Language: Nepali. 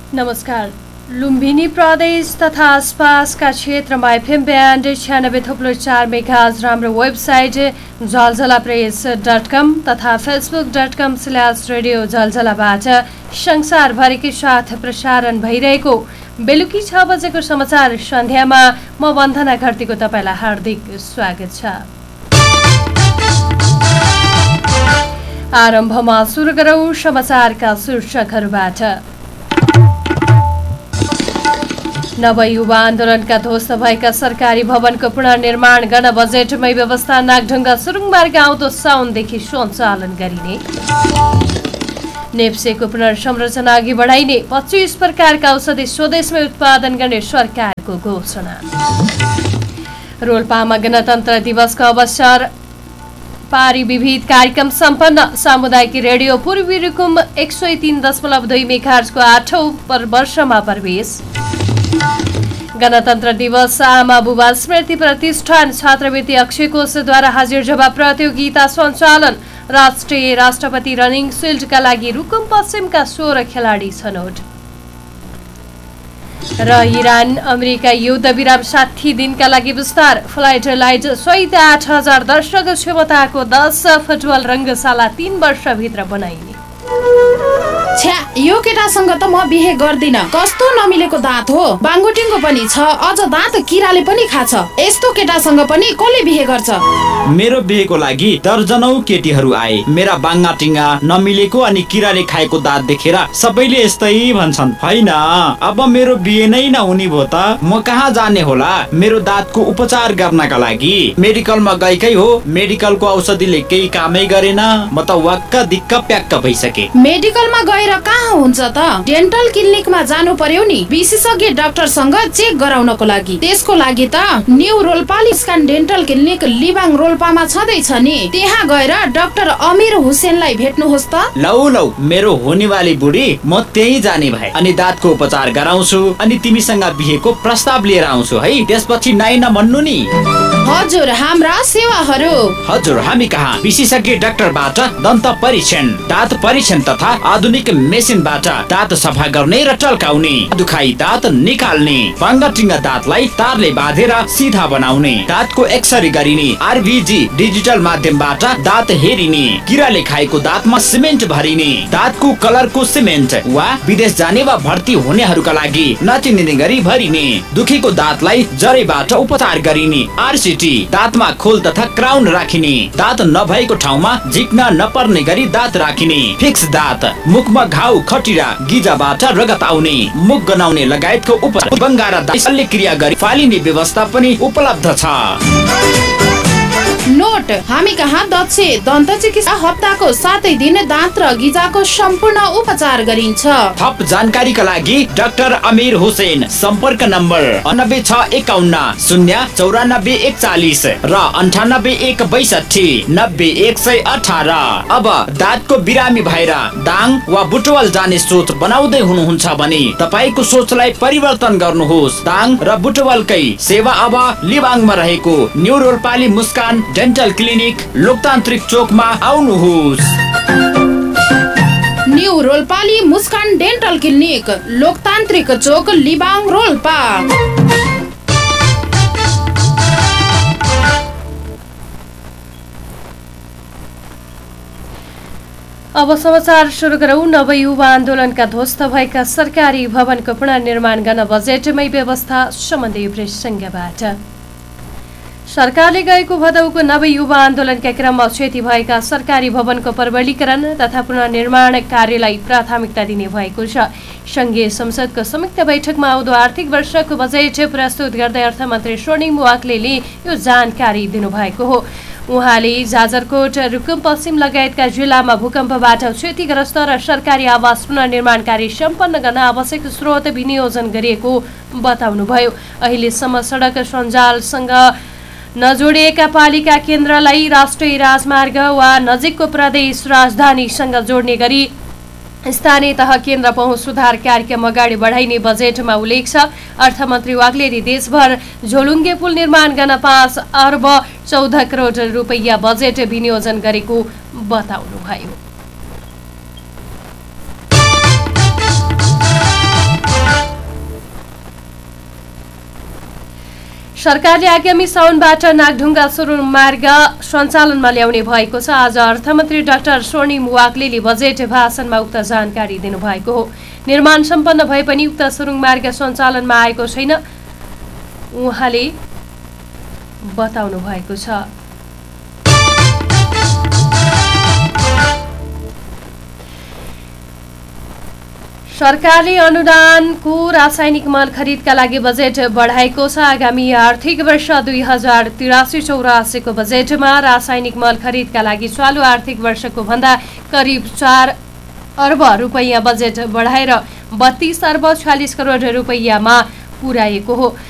नमस्कार। लुम्बिनी प्रदेश तथा आसपासका क्षेत्रमा एफएम ब्यान्ड 96.4 मेगाहर्ज राम्रो वेबसाइट जलजलाप्रेस.com तथा facebook.com/रेडियो जलजलाबाट संसारभरिकै साथ प्रसारण भइरहेको बेलुकी 6 बजेको समाचार सन्ध्यामा म वन्दना घरतीको तपाईलाई हार्दिक स्वागत छ। आरम्भमा सुरु गरौं समाचारका शीर्षकहरूबाट। नवयुवा आन्दोलनका ध्वस्त भएका सरकारी भवनको पुनर्निर्माण गर्न बजेटमै व्यवस्था। नागढुङ्गा सुरुङ मार्ग आउँदो साउनदेखि सञ्चालन गरिने। नेप्सेको पुनर्संरचना अघि बढाइने। 25 प्रकारका औषधि स्वदेशमै उत्पादन गर्ने सरकारको घोषणा। रोल्पामा गणतन्त्र दिवसको अवसर पारी विविध कार्यक्रम सम्पन्न। सामुदायिक रेडियो पूर्वी रुकुम 103.2 मेगाहर्जको 8औं वर्षमा प्रवेश। गणतन्त्र दिवस आमा बुबा स्मृति प्रतिष्ठान छात्रवृत्ति अक्षय कोषद्वारा हाजिर जवाब प्रतियोगिता सञ्चालन। राष्ट्रिय राष्ट्रपति रनिङ सिल्डका लागि रुकुम पश्चिमका 16 खेलाडी छनौट। र इरान अमेरिका युद्ध विराम 60 दिनका लागि विस्तार। फ्लाइट लाइट सहित 8,000 दर्शक क्षमताको 10 फुटबल रङ्गशाला 3 वर्षभित्र बनाइने। छ्या, यो केटासँग त म बिहे गर्दिन। कस्तो नमिलेको दाँत हो। बाङ्गोटिङको पनि छ, अझ दाँत किराले पनि खाछ। यस्तो केटासँग पनि कसले बिहे गर्छ? मेरो बिहेको लागि दर्जनौ केटीहरू आए। मेरा बाङ्गाटिङा नमिलेको अनि किराले खाएको दाँत देखेर सबैले यस्तै भन्छन्। हैन, अब मेरो बिहे नै नहुने भो त म कहाँ जाने होला मेरो दाँतको उपचार गर्नका लागि? मेडिकलमा गएकै हो, मेडिकलको औषधिले केही कामै गरेन। म त वाक्क दिक्क प्याक्क भइसके। मेडिकलमा गएर कहाँ हुन्छ त? डेन्टल क्लिनिकमा जानु पर्यो नि, विशेषज्ञ डाक्टरसँग चेक गराउनको लागि। त्यसको लागि त new रोल्पाली scan dental clinic Libang रोल्पामा छँदैछ नि। त्यहाँ गएर डाक्टर अमीर हुसेनलाई भेट्नुहोस् त। लौ मेरो हुनेवाली बुढी म त्यही जाने भए अनि दाँतको उपचार गराउँछु अनि तिमीसँग बिहेको प्रस्ताव लिएर आउँछु है। त्यसपछि नाइ नभन्नु नि। हजुर, हाम्रा सेवाहरू। हजुर, हामी कहाँ विशेषज्ञ डाक्टरबाट दन्त परीक्षण, दाँत परीक्षण तथा आधुनिक मेसिनबाट दाँत सफा गर्ने र टल्काउने, दुखाइ दाँत निकाल्ने, बाङ्गाटिङ्गा दाँतलाई तारले बाँधेर सिधा बनाउने, दाँतको एक्सरे गरिने, आरभिजी डिजिटल माध्यमबाट दाँत हेरिने, किराले खाएको दाँतमा सिमेन्ट भरिने, दाँतको कलरको सिमेन्ट वा विदेश जाने वा भर्ती हुनेहरूका लागि नचिनिने गरी भरिने, दुखेको दाँतलाई जरेबाट उपचार गरिने, आरसिटी दाँतमा खोल तथा क्राउन राखिने, दाँत नभएको ठाउँमा झिक्न नपर्ने गरी दाँत राखिने, फिक्स दाँत, मुखमा घाउ खटिरा गिजाबाट रगत आउने, मुख गनाउने लगायतको उपचार बङ्गारा दाँतले क्रिया गरी फालिने व्यवस्था पनि उपलब्ध छ। नोट, हामी कहाँ दक्ष दन्त चिकित्सा हप्ताको 7 दिन दाँत र गिजाको सम्पूर्ण उपचार गरिन्छ। थप जानकारीका लागि डाक्टर अमीर हुसेन, सम्पर्क नम्बर 9651 09441 र 9812 90118। अब दाँतको बिरामी भएर दाङ वा बुटवल जाने सोच बनाउँदै हुनुहुन्छ भने तपाईको सोचलाई परिवर्तन गर्नुहोस्। दाङ र बुटवलकै सेवा अब लिबाङमा रहेको न्यू रोल्पाली मुस्कान डेन्टल क्लिनिक लोकतान्त्रिक चोकमा आउनुहोस्। न्यू रोल्पाली मुस्कान डेन्टल क्लिनिक लोकतान्त्रिक चोक लिबाङ रोल्पा। अब समाचार सुरु गरौं। नवयुवा आन्दोलनका ध्वस्त भएका सरकारी भवनको पुनर्निर्माण गर्न बजेटमै व्यवस्था सम्बन्धी प्रसङ्गबाट। सरकारले गएको भदौको नवयुवा आन्दोलनका क्रममा क्षति भएका सरकारी भवनको प्रबलीकरण तथा पुनर्निर्माण कार्यलाई प्राथमिकता दिने भएको छ। संघीय संसदको संयुक्त बैठकमा आउँदो आर्थिक वर्षको बजेट प्रस्तुत गर्दै अर्थमन्त्री स्वर्णिम वाग्लेले यो जानकारी दिनुभएको हो। उहाँले जाजरकोट, रुकुम पश्चिम लगायतका जिल्लामा भूकम्पबाट क्षतिग्रस्त र सरकारी आवास पुनर्निर्माण कार्य सम्पन्न गर्न आवश्यक स्रोत विनियोजन गरिएको बताउनुभयो। अहिलेसम्म सडक सञ्जालसँग नजोडिएका पालिका केन्द्रलाई राष्ट्रिय राजमार्ग वा नजिकको प्रदेश राजधानीसँग जोड्ने गरी स्थानीय तह केन्द्र पहुँच सुधार कार्यक्रम अगाडि बढाइने बजेटमा उल्लेख छ। अर्थमन्त्री वाग्लेले देशभर झोलुङ्गे पुल निर्माण गर्न 5 अर्ब 14 करोड रुपैयाँ बजेट विनियोजन गरेको बताउनुभयो। सरकारले आगामी साउनबाट नागढुङ्गा सुरुङ मार्ग सञ्चालनमा ल्याउने भएको छ। आज अर्थमन्त्री डाक्टर स्वर्णिम वाग्लेले बजेट भाषणमा उक्त जानकारी दिनुभएको हो। निर्माण सम्पन्न भए पनि उक्त सुरुङ मार्ग सञ्चालनमा आएको छैन उहाँले बताउनु भएको छ। सरकारले अनुदानको रासायनिक मल खरिदका लागि बजेट बढाएको छ। आगामी आर्थिक वर्ष 2083-84 को बजेटमा रासायनिक मल खरिदका लागि चालु आर्थिक वर्षको भन्दा करिब 4 अर्ब रुपैयाँ बजेट बढाएर 32 अर्ब 46 करोड रुपैयाँमा पुर्याएको हो।